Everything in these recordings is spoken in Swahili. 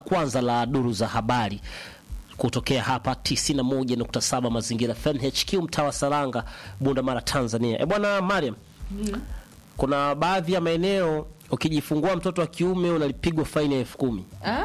kwanza la duru za habari kutokea hapa 91.7 Mazingira FM HQ mtaa wa Saranga, Bundamara, Tanzania. Bwana Mariam. Kuna baadhi ya maeneo ukijifungua mtoto wa kiume unalipigwa faini ya 10,000.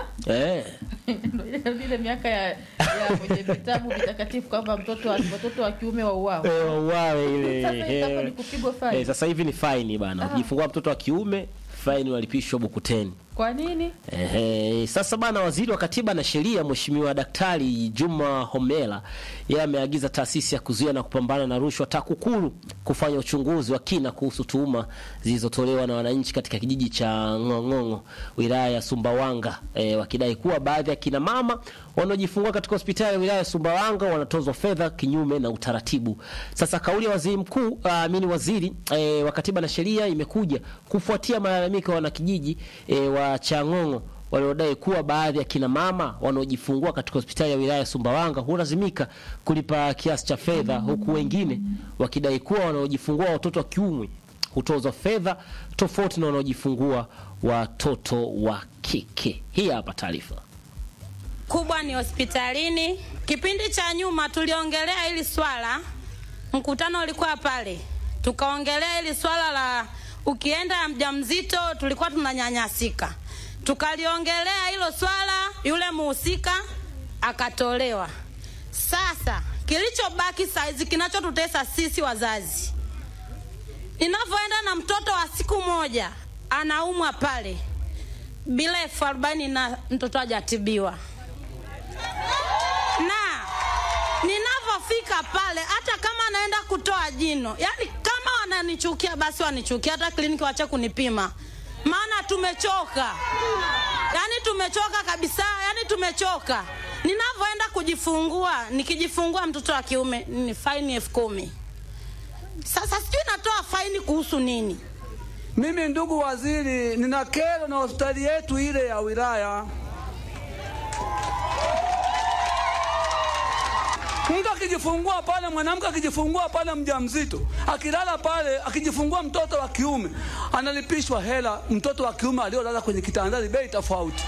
Ndio ile miaka ya kwenye vitabu vitakatifu kwamba watoto wa kiume wauawe. Wauawe ile. Sasa ni kupigwa faini. Sasa hivi ni faini bana. Ukijifungua mtoto wa kiume faini walipishwa buku 10. Kwa nini? Sasa bana, waziri wa Katiba na Sheria Mheshimiwa Daktari Juma Homera yeye ameagiza taasisi ya kuzuia na kupambana na rushwa TAKUKURU kufanya uchunguzi wa kina kuhusu tuhuma zilizotolewa na wananchi katika kijiji cha Ng'ong'ongo, wilaya ya Sumbawanga, wakidai kuwa baadhi ya kina mama wanaojifungua katika hospitali ya wilaya ya Sumbawanga wanatozwa fedha kinyume na utaratibu. Sasa kauli ya waziri mkuu waziri wa Katiba na Sheria imekuja kufuatia malalamiko ya wanakijiji wa Chang'ongo waliodai kuwa baadhi ya kina mama wanaojifungua katika hospitali ya wilaya ya Sumbawanga hulazimika kulipa kiasi cha fedha, huku wengine wakidai kuwa wanaojifungua watoto wa kiume hutozwa fedha tofauti na wanaojifungua watoto wa kike. Hii hapa taarifa kubwa ni hospitalini. Kipindi cha nyuma tuliongelea hili swala, mkutano ulikuwa pale, tukaongelea hili swala la ukienda mjamzito tulikuwa tunanyanyasika. Tukaliongelea hilo swala, yule muhusika akatolewa. Sasa kilichobaki saizi kinachotutesa sisi wazazi, inavyoenda na mtoto wa siku moja anaumwa pale bila 40,000 na mtoto hajatibiwa. Na ninavofika pale, hata kama anaenda kutoa jino, yani kama wananichukia basi wanichukia, hata kliniki wacha kunipima, maana tumechoka. Yani tumechoka kabisa, yani tumechoka. Ninavyoenda kujifungua, nikijifungua mtoto wa kiume ni faini 10,000. Sasa sijui natoa faini kuhusu nini? Mimi ndugu waziri, nina kero na hospitali yetu ile ya wilaya. Mtu akijifungua pale, mwanamke akijifungua pale mjamzito, akilala pale, akijifungua mtoto wa kiume, analipishwa hela mtoto wa kiume aliolala kwenye kitanda, bei tofauti.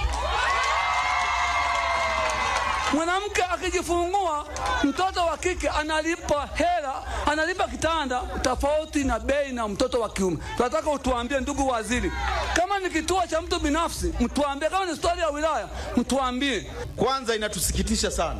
Mwanamke akijifungua mtoto wa kike analipa hela, analipa kitanda tofauti na bei na mtoto wa kiume. Tunataka utuambie ndugu waziri, kama ni kituo cha mtu binafsi mtuambie, kama ni hospitali ya wilaya mtuambie. Kwanza inatusikitisha sana.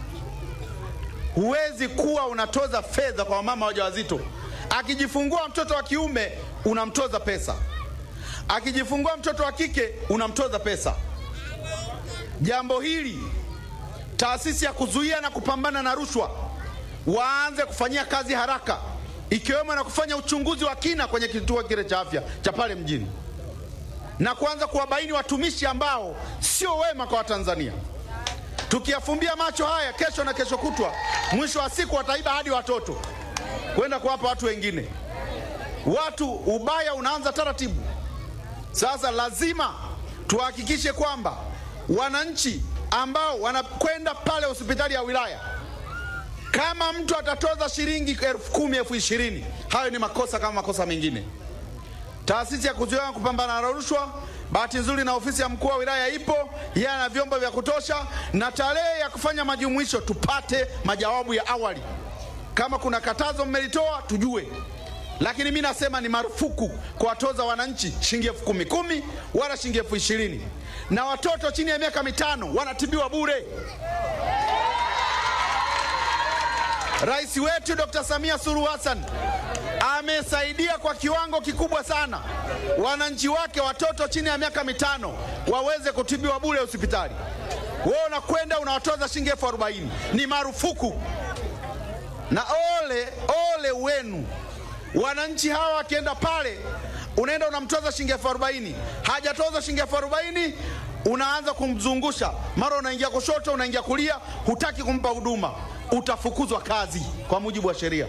Huwezi kuwa unatoza fedha kwa mama wajawazito. Akijifungua mtoto wa kiume unamtoza pesa, akijifungua mtoto wa kike unamtoza pesa. Jambo hili taasisi ya kuzuia na kupambana na rushwa waanze kufanyia kazi haraka, ikiwemo na kufanya uchunguzi wa kina kwenye kituo kile cha afya cha pale mjini, na kuanza kuwabaini watumishi ambao sio wema kwa Watanzania. Tukiyafumbia macho haya, kesho na kesho kutwa, mwisho wa siku wataiba hadi watoto kwenda kuwapa watu wengine. Ubaya unaanza taratibu. Sasa lazima tuhakikishe kwamba wananchi ambao wanakwenda pale hospitali ya wilaya, kama mtu atatoza shilingi 10,000, 20,000, hayo ni makosa kama makosa mengine. Taasisi ya kuzuia na kupambana na rushwa, bahati nzuri na ofisi ya mkuu wa wilaya ipo, yeye ana vyombo vya kutosha, na tarehe ya kufanya majumuisho tupate majawabu ya awali. Kama kuna katazo mmelitoa tujue, lakini mimi nasema ni marufuku kuwatoza wananchi shilingi 10,000 wala shilingi 20,000, na watoto chini ya miaka 5 wanatibiwa bure. Rais wetu Dr. Samia Suluhu Hassan amesaidia kwa kiwango kikubwa sana wananchi wake, watoto chini ya miaka 5 waweze kutibiwa bure hospitali. Wewe unakwenda unawatoza shilingi 40,000, ni marufuku. Na ole wenu wananchi hawa, wakienda pale unaenda unamtoza shilingi 40,000, hajatoza shilingi 40,000, unaanza kumzungusha, mara unaingia kushoto unaingia kulia, hutaki kumpa huduma, utafukuzwa kazi kwa mujibu wa sheria.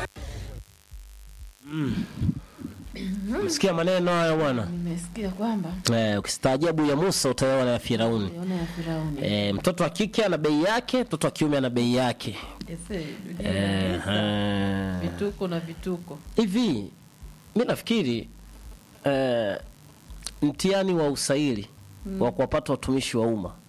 Msikia maneno haya bwana? Nimesikia kwamba ukistaajabu ya Musa utaona ya Firauni. Mtoto wa kike ana bei yake, mtoto wa kiume ana bei yake. Vituko na vituko. Hivi mimi nafikiri mtihani wa usaili wa kuwapata watumishi wa umma